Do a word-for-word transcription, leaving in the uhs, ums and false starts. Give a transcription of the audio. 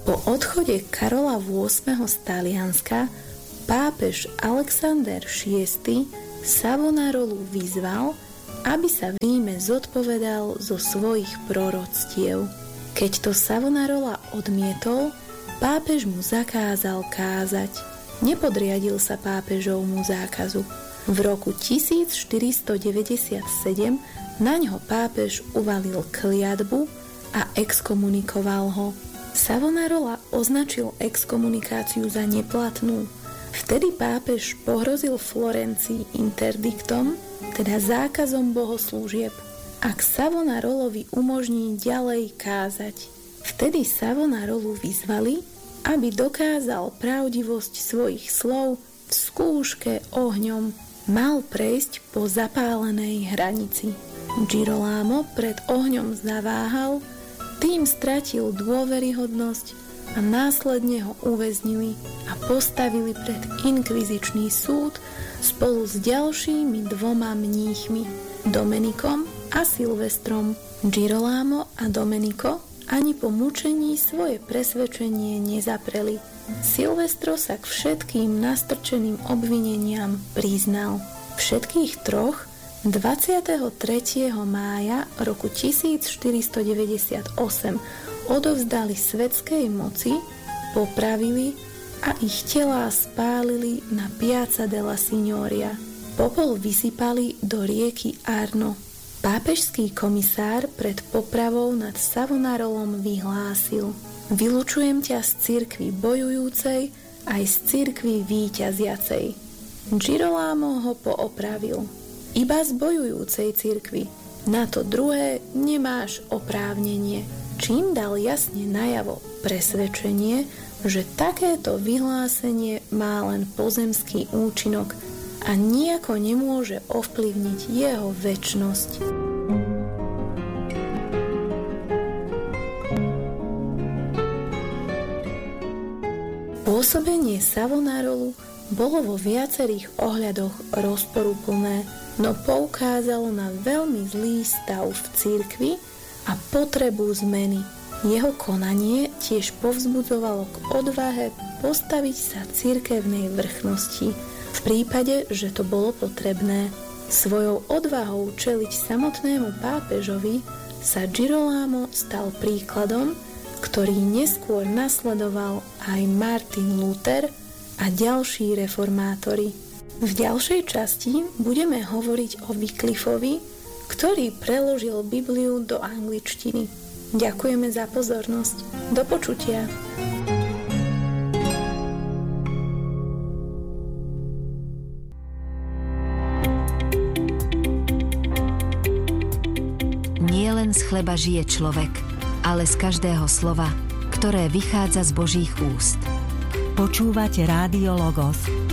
Po odchode Karola ôsmeho z Talianska pápež Alexander šiesty Savonarolu vyzval, aby sa v Ríme zodpovedal zo svojich proroctiev. Keď to Savonarola odmietol, pápež mu zakázal kázať. Nepodriadil sa pápežovmu zákazu. V roku tisícštyristodeväťdesiatsedem naňho pápež uvalil kliatbu a exkomunikoval ho. Savonarola označil exkomunikáciu za neplatnú. Vtedy pápež pohrozil Florencii interdiktom, teda zákazom bohoslúžieb, ak Savonarolovi umožní ďalej kázať. Vtedy Savonarolu vyzvali, aby dokázal pravdivosť svojich slov v skúške ohňom. Mal prejsť po zapálenej hranici. Girolamo pred ohňom zaváhal, tým stratil dôveryhodnosť a následne ho uväznili a postavili pred inkvizičný súd spolu s ďalšími dvoma mníchmi, Domenikom a Silvestrom. Girolamo a Domenico ani po mučení svoje presvedčenie nezapreli. Silvestro sa k všetkým nastrčeným obvineniam priznal. Všetkých troch dvadsiateho tretieho mája roku tisícštyristodeväťdesiatosem odovzdali svetskej moci, popravili a ich telá spálili na Piazza della Signoria. Popol vysypali do rieky Arno. Pápežský komisár pred popravou nad Savonarolom vyhlásil: Vylučujem ťa z cirkvi bojujúcej aj z cirkvi víťaziacej. Girolamo ho poopravil: Iba z bojujúcej cirkvi, na to druhé nemáš oprávnenie. Čím dal jasne najavo presvedčenie, že takéto vyhlásenie má len pozemský účinok a nijako nemôže ovplyvniť jeho večnosť. Pôsobenie Savonarolu bolo vo viacerých ohľadoch rozporuplné, no poukázalo na veľmi zlý stav v cirkvi a potrebu zmeny. Jeho konanie tiež povzbudzovalo k odvahe postaviť sa cirkevnej vrchnosti v prípade, že to bolo potrebné. Svojou odvahou čeliť samotnému pápežovi sa Girolamo stal príkladom, ktorý neskôr nasledoval aj Martin Luther a ďalší reformátori. V ďalšej časti budeme hovoriť o Wyclifovi, ktorý preložil Bibliu do angličtiny. Ďakujeme za pozornosť. Do počutia. Nie len z chleba žije človek, ale z každého slova, ktoré vychádza z Božích úst. Počúvate Rádio Logos,